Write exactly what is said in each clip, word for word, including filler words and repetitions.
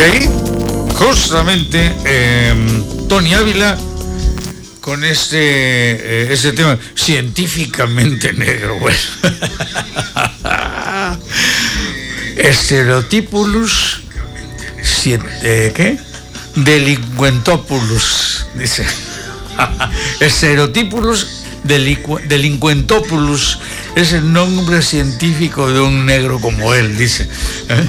Y ahí, justamente, eh, Tony Ávila, con este, eh, este tema científicamente negro, bueno. Estereotípulus, eh, ¿qué? Delincuentopulus, dice. Estereotípulus delincu- delincuentopulus es el nombre científico de un negro como él, dice. ¿Eh?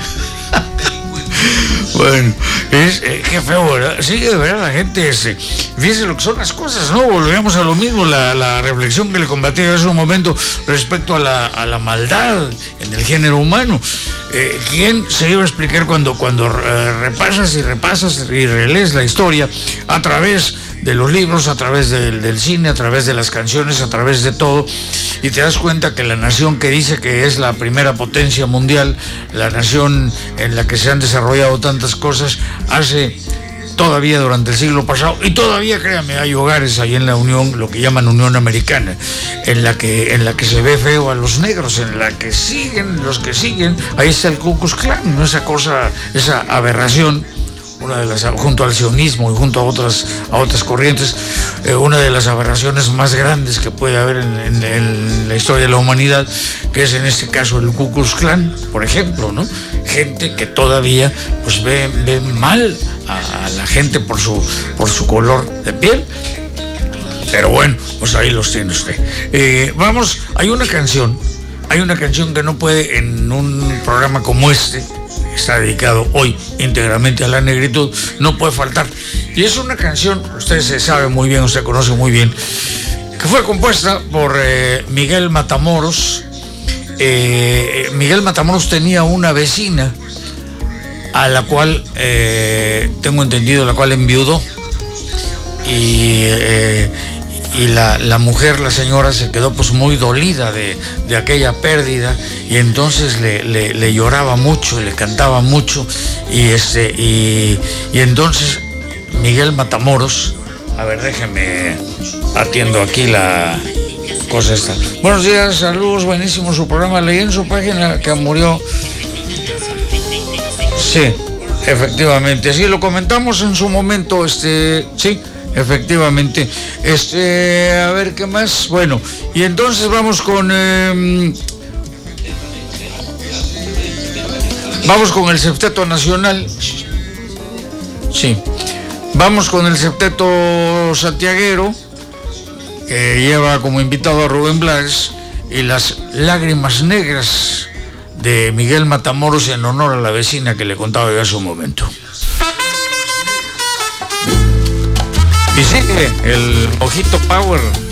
Bueno, es, eh, qué feo, ¿verdad? Sí, de verdad, la gente, este, fíjese lo que son las cosas, ¿no? Volvemos a lo mismo, la, la reflexión que le combatía hace un momento respecto a la, a la maldad en el género humano. Eh, ¿Quién se iba a explicar cuando, cuando eh, repasas y repasas y relees la historia a través de los libros, a través del, del cine, a través de las canciones, a través de todo, y te das cuenta que la nación que dice que es la primera potencia mundial, la nación en la que se han desarrollado tantas cosas, hace todavía durante el siglo pasado, y todavía, créame, hay hogares ahí en la Unión, lo que llaman Unión Americana, en la que en la que se ve feo a los negros, en la que siguen, los que siguen, ahí está el Ku Klux Klan, ¿no? Esa cosa, esa aberración, una de las, junto al sionismo y junto a otras, a otras corrientes, eh, una de las aberraciones más grandes que puede haber en, en, en la historia de la humanidad, que es en este caso el Ku Klux Klan, por ejemplo, ¿no? Gente que todavía pues ve, ve mal a, a la gente por su, por su color de piel. Pero bueno, pues ahí los tiene usted. Eh, vamos, hay una canción, hay una canción que no puede en un programa como este, está dedicado hoy íntegramente a la negritud, no puede faltar. Y es una canción, usted se sabe muy bien, usted conoce muy bien, que fue compuesta por eh, Miguel Matamoros. Eh, Miguel Matamoros tenía una vecina a la cual, eh, tengo entendido, la cual enviudó. Y... Eh, y la, la mujer, la señora, se quedó pues muy dolida de, de aquella pérdida, y entonces le, le, le lloraba mucho, le cantaba mucho, y este y, y entonces Miguel Matamoros, a ver, déjeme, atiendo aquí la cosa esta. Buenos días, saludos, buenísimo su programa, leí en su página que murió. Sí, efectivamente, sí, lo comentamos en su momento, este, sí. Efectivamente. Este, a ver qué más. Bueno, y entonces vamos con eh, vamos con el septeto nacional. Sí. Vamos con el septeto santiaguero, que lleva como invitado a Rubén Blades, y las lágrimas negras de Miguel Matamoros en honor a la vecina que le contaba yo hace un momento. Y sigue el Ojito Power.